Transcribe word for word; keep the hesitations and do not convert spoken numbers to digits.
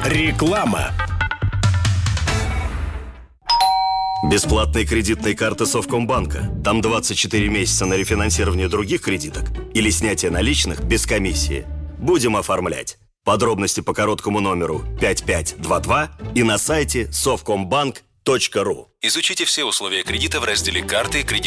Реклама. Бесплатные кредитные карты Совкомбанка. Там двадцать четыре месяца на рефинансирование других кредиток или снятие наличных без комиссии. Будем оформлять. Подробности по короткому номеру пять пять два два и на сайте совкомбанк точка ру. Изучите все условия кредита в разделе «Карты и кредит».